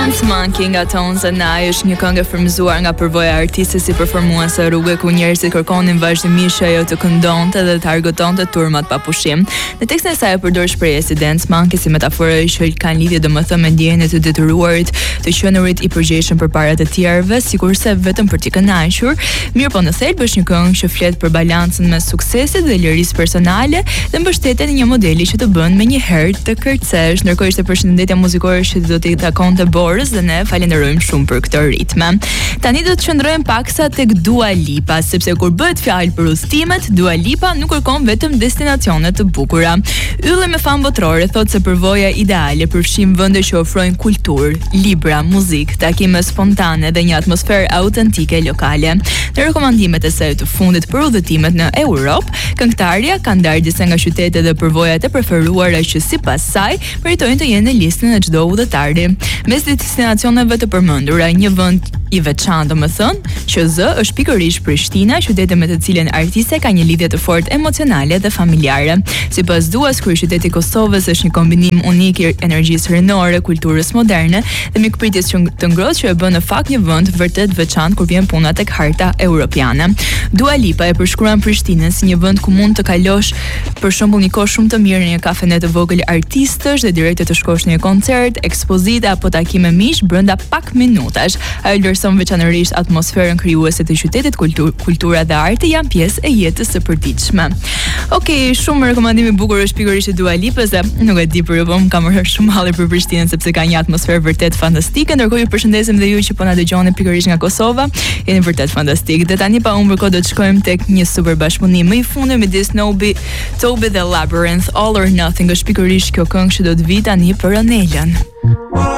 Dance Monkey nga Tones and I është një këngë e frymëzuar nga përvoja e artistes si performuese rrugë ku njerëzit kërkonin vazhdimisht ajo të këndonte dhe të argëtonte turmat pa pushim. Në tekstin e saj përdor shprehje si Dance Monkey si metaforë që kanë lidhje domethënë me ndjenjën e të detyruarit të qenurit i përgjegjshëm përpara të tjerëve, sikurse vetëm për t'i kënaqur. Mirë, po në thelb është një këngë që flet për balancën mes suksesit dhe lirisë personale dhe mbështetjen e një modeli që të bën me një herë të kërcesh. Ndërkohë ishte përshëndetja muzikore që do t'i takonte Boris dhe ne falenderojmë shumë për këtë ritme. Tani do të qëndrojmë paksa tek Dua Lipa, sepse kur bëhet fjalë për udhëtimet, Dua Lipa nuk kërkon vetëm destinacione të bukura. Ylli me famë botërore thotë se përvoja ideale përfshin vende që ofrojnë kulturë, libra, muzikë, takime spontane dhe një atmosferë autentike lokale. Në rekomandimet e saj të fundit për udhëtimet në Europë, këngëtarja ka ndarë disa nga qytetet dhe përvojat e preferuara që sipas saj meritojnë të jenë në listën e çdo udhëtari. Mes destinacioneve të përmendura, një vend i veçantë, domethënë, që është pikërisht Prishtina, qyteti me të cilën artiste ka një lidhje të fortë emocionale dhe familjare. Sipas Duas, kryeqyteti i Kosovës është një kombinim unik i energjisë rinore, kulturës moderne dhe mikpritjes të ngrohtë që e bën në fakt një vend vërtet veçantë kur vjen puna tek harta europiane. Dua Lipa e përshkruan Prishtinën si një vend ku mund të kalosh për shembull një kohë shumë të mirë në një kafene të vogël artistësh dhe direkt të shkosh në një koncert, ekspozite apo takime miq brenda pak minutash. Ajo vlerëson veçanërisht atmosferën krijuese të qytetit, kultura dhe arti janë pjesë e jetës së përditshme. Okej, shumë rekomandimi i bukur është pikërisht i Dua Lipës dhe nuk e di për ju, po më ka marrë shumë halli për Prishtinën sepse ka një atmosferë vërtet fantastike. Ndërkohë ju përshëndesim dhe ju që po na dëgjoni pikërisht nga Kosova, jeni vërtet fantastik. Dhe tani pa humbur kohë do të shkojmë tek një super bashkëpunim më i fundit midis Toby dhe Labyrinth. All or Nothing është pikërisht kjo këngë që do të vi tani për Anelën.